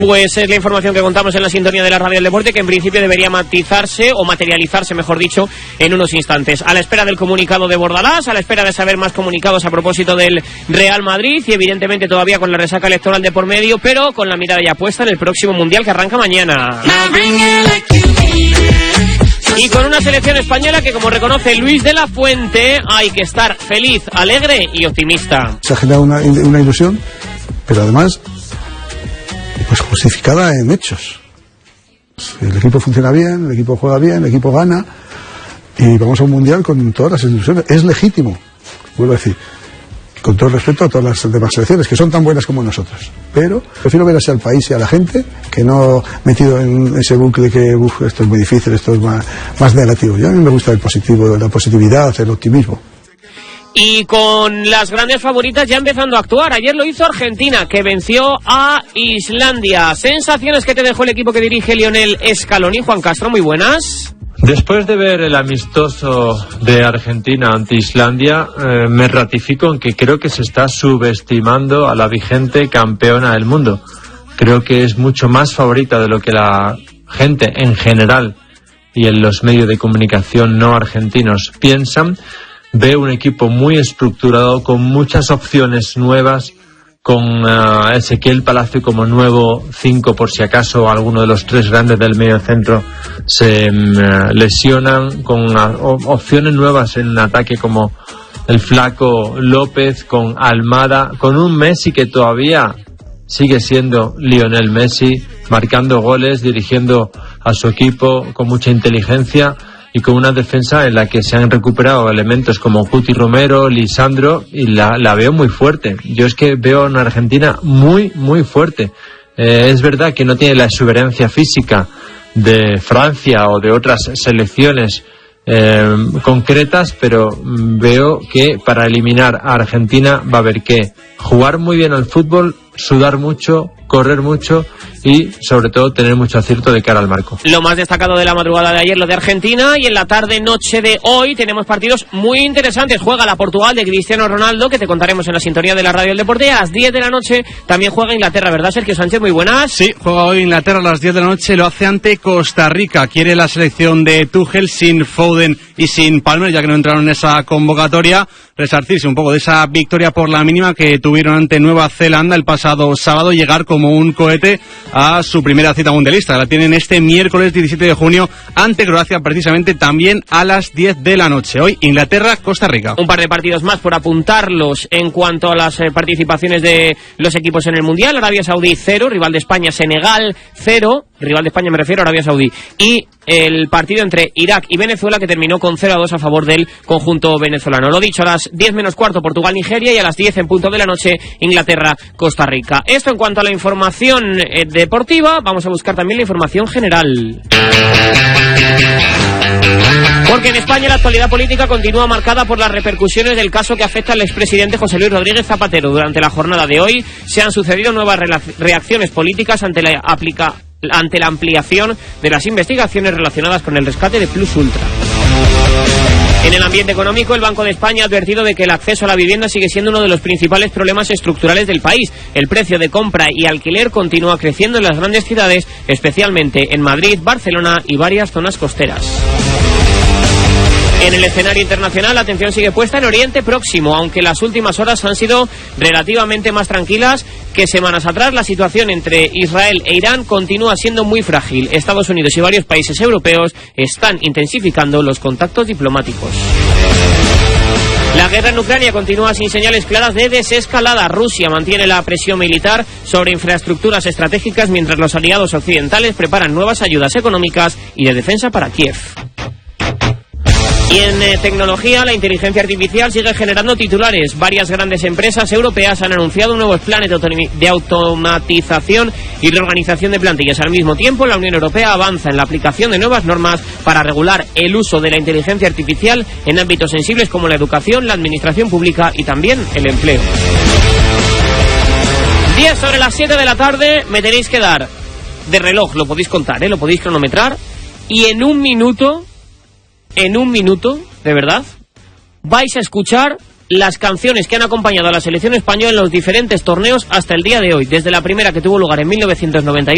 Pues es la información que contamos en la sintonía de la Radio del Deporte, que en principio debería matizarse o materializarse, mejor dicho, en unos instantes. A la espera del comunicado de Bordalás, a la espera de saber más comunicados a propósito del Real Madrid y evidentemente todavía con la resaca electoral de por medio, pero con la mirada ya puesta en el próximo Mundial que arranca mañana. Y con una selección española que, como reconoce Luis de la Fuente, hay que estar feliz, alegre y optimista. Se ha generado una ilusión, pero además pues justificada en hechos. El equipo funciona bien, el equipo juega bien, el equipo gana y vamos a un mundial con todas las ilusiones. Es legítimo, vuelvo a decir, con todo el respeto a todas las demás selecciones que son tan buenas como nosotros, pero prefiero ver así al país y a la gente que no metido en ese bucle que esto es muy difícil, esto es más negativo. Yo a mí me gusta el positivo, la positividad, el optimismo. Y con las grandes favoritas ya empezando a actuar. Ayer lo hizo Argentina, que venció a Islandia. Sensaciones que te dejó el equipo que dirige Lionel Scaloni. Juan Castro, muy buenas. Después de ver el amistoso de Argentina ante Islandia, me ratifico en que creo que se está subestimando a la vigente campeona del mundo. Creo que es mucho más favorita de lo que la gente en general y en los medios de comunicación no argentinos piensan. Veo un equipo muy estructurado, con muchas opciones nuevas, con Ezequiel Palacio como nuevo 5 por si acaso alguno de los 3 grandes del medio centro se lesionan, con opciones nuevas en ataque como el flaco López, con Almada, con un Messi que todavía sigue siendo Lionel Messi, marcando goles, dirigiendo a su equipo con mucha inteligencia, y con una defensa en la que se han recuperado elementos como Cuti Romero, Lisandro, y la veo muy fuerte. Yo es que veo a una Argentina muy, muy fuerte. Es verdad que no tiene la exuberancia física de Francia o de otras selecciones concretas, pero veo que para eliminar a Argentina va a haber que jugar muy bien al fútbol, sudar mucho, correr mucho y sobre todo tener mucho acierto de cara al marco. Lo más destacado de la madrugada de ayer, lo de Argentina, y en la tarde-noche de hoy tenemos partidos muy interesantes. Juega la Portugal de Cristiano Ronaldo, que te contaremos en la sintonía de la Radio del Deporte. A las 10 de la noche también juega Inglaterra, ¿verdad, Sergio Sánchez? Muy buenas. Sí, juega hoy Inglaterra a las 10 de la noche, lo hace ante Costa Rica. Quiere la selección de Tuchel sin Foden y sin Palmer, ya que no entraron en esa convocatoria, resarcirse un poco de esa victoria por la mínima que tuvieron ante Nueva Zelanda el pasado sábado, llegar como un cohete a su primera cita mundialista. La tienen este miércoles 17 de junio ante Croacia, precisamente también a las 10 de la noche. Hoy Inglaterra, Costa Rica. Un par de partidos más por apuntarlos en cuanto a las participaciones de los equipos en el Mundial. Arabia Saudí 0, rival de España. Senegal 0, rival de España me refiero a Arabia Saudí. Y el partido entre Irak y Venezuela, que terminó con 0-2 a favor del conjunto venezolano. Lo dicho, a las 10 menos cuarto Portugal-Nigeria y a las 10 en punto de la noche Inglaterra-Costa Rica. Esto en cuanto a la información deportiva. Vamos a buscar también la información general. Porque en España la actualidad política continúa marcada por las repercusiones del caso que afecta al expresidente José Luis Rodríguez Zapatero. Durante la jornada de hoy se han sucedido nuevas reacciones políticas ante la ampliación de las investigaciones relacionadas con el rescate de Plus Ultra. En el ambiente económico, el Banco de España ha advertido de que el acceso a la vivienda sigue siendo uno de los principales problemas estructurales del país. El precio de compra y alquiler continúa creciendo en las grandes ciudades, especialmente en Madrid, Barcelona y varias zonas costeras. En el escenario internacional, la atención sigue puesta en Oriente Próximo, aunque las últimas horas han sido relativamente más tranquilas que semanas atrás. La situación entre Israel e Irán continúa siendo muy frágil. Estados Unidos y varios países europeos están intensificando los contactos diplomáticos. La guerra en Ucrania continúa sin señales claras de desescalada. Rusia mantiene la presión militar sobre infraestructuras estratégicas, mientras los aliados occidentales preparan nuevas ayudas económicas y de defensa para Kiev. Y en tecnología, la inteligencia artificial sigue generando titulares. Varias grandes empresas europeas han anunciado nuevos planes de automatización y reorganización de plantillas. Al mismo tiempo, la Unión Europea avanza en la aplicación de nuevas normas para regular el uso de la inteligencia artificial en ámbitos sensibles como la educación, la administración pública y también el empleo. 10 sobre las 7 de la tarde, me tenéis que dar de reloj, lo podéis contar, lo podéis cronometrar, y en un minuto, de verdad, vais a escuchar las canciones que han acompañado a la selección española en los diferentes torneos hasta el día de hoy, desde la primera que tuvo lugar en 1998